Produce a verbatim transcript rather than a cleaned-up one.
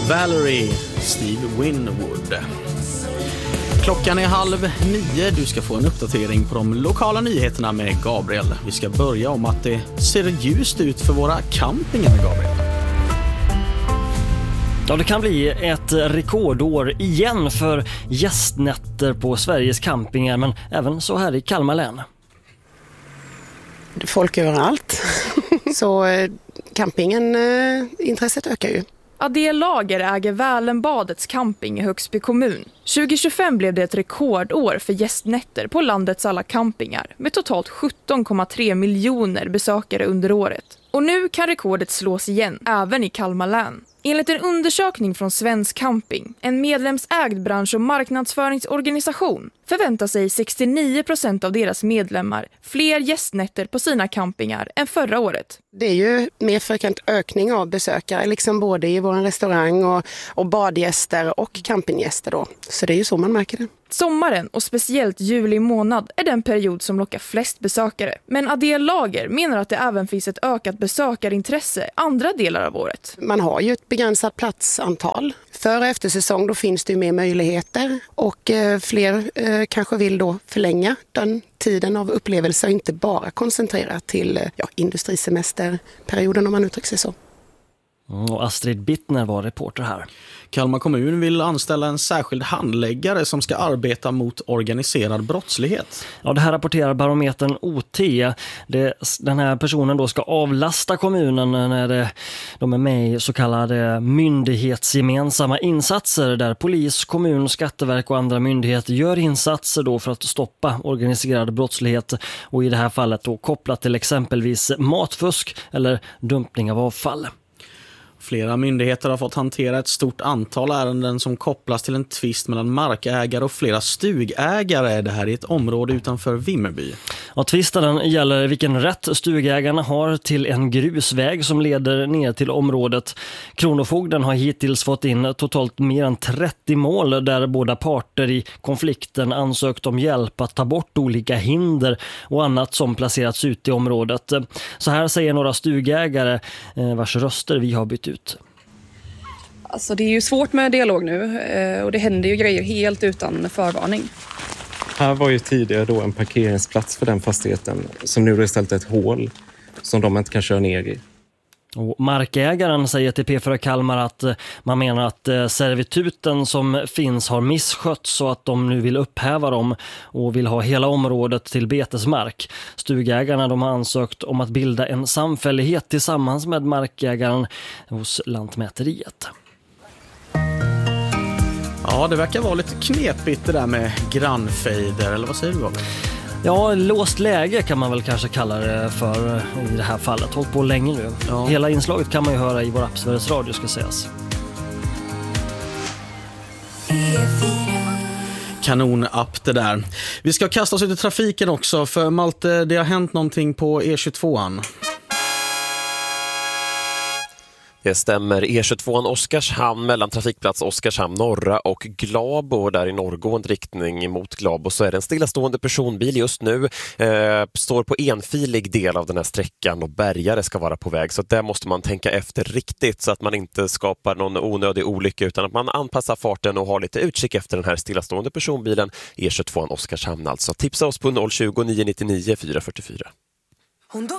Valerie, Steve Winwood. Klockan är halv nio. Du ska få en uppdatering på de lokala nyheterna med Gabriel. Vi ska börja om att det ser ljust ut för våra campingar med Gabriel. Ja, det kan bli ett rekordår igen för gästnätter på Sveriges campingar, men även så här i Kalmar län. Folk överallt. Så campingen, intresset ökar ju. Adel Lager äger Välenbadets camping i Högsby kommun. tjugo tjugofem blev det ett rekordår för gästnätter på landets alla campingar med totalt sjutton komma tre miljoner besökare under året. Och nu kan rekordet slås igen, även i Kalmar län. Enligt en undersökning från Svensk Camping, en medlemsägd bransch- och marknadsföringsorganisation, förväntar sig sextionio procent av deras medlemmar fler gästnätter på sina campingar än förra året. Det är ju mer frekvent ökning av besökare, liksom både i vår restaurang och, och badgäster och campinggäster då. Så det är ju så man märker det. Sommaren och speciellt juli månad är den period som lockar flest besökare. Men Adel Lager menar att det även finns ett ökat besökarintresse andra delar av året. Man har ju ett begränsat platsantal. För och efter säsong då finns det ju mer möjligheter och eh, fler eh, kanske vill då förlänga den tiden av upplevelse och inte bara koncentrera till eh, ja, industrisemesterperioden om man uttrycker sig så. Och Astrid Bittner var reporter här. Kalmar kommun vill anställa en särskild handläggare som ska arbeta mot organiserad brottslighet. Ja, det här rapporterar barometern O T. Det, den här personen då ska avlasta kommunen när det, de är med i så kallade myndighetsgemensamma insatser där polis, kommun, skatteverk och andra myndigheter gör insatser då för att stoppa organiserad brottslighet och i det här fallet då kopplat till exempelvis matfusk eller dumpning av avfall. Flera myndigheter har fått hantera ett stort antal ärenden som kopplas till en tvist mellan markägare och flera stugägare. Det här är ett område utanför Vimmerby. Ja, tvisten gäller vilken rätt stugägarna har till en grusväg som leder ner till området. Kronofogden har hittills fått in totalt mer än trettio mål där båda parter i konflikten ansökt om hjälp att ta bort olika hinder och annat som placerats ut i området. Så här säger några stugägare vars röster vi har bytt ut. Alltså det är ju svårt med dialog nu och det händer ju grejer helt utan förvarning. Här var ju tidigare då en parkeringsplats för den fastigheten som nu är istället ett hål som de inte kan köra ner i. Och markägaren säger till P fyra Kalmar att man menar att servituten som finns har misskötts så att de nu vill upphäva dem och vill ha hela området till betesmark. Stugägarna de har ansökt om att bilda en samfällighet tillsammans med markägaren hos Lantmäteriet. Ja, det verkar vara lite knepigt det där med grannfejder, eller vad säger du, Gabriel? Ja, låst läge kan man väl kanske kalla det för i det här fallet. Hållt på länge nu. Ja. Hela inslaget kan man ju höra i vår app Sveriges Radio ska sägas. Kanonapp det där. Vi ska kasta oss ut i trafiken också för Malte, det har hänt någonting på E tjugotvåan. Det stämmer. E tjugotvåan Oskarshamn mellan trafikplats Oskarshamn norra och Glabo, där i norrgående riktning mot Glabo så är det en stillastående personbil just nu. Eh, står på enfilig del av den här sträckan och bärgare ska vara på väg. Så där måste man tänka efter riktigt så att man inte skapar någon onödig olycka utan att man anpassar farten och har lite utkik efter den här stillastående personbilen. E tjugotvåan Oskarshamn alltså. Tipsa oss på noll tjugo, nio nio nio, fyra fyra fyra.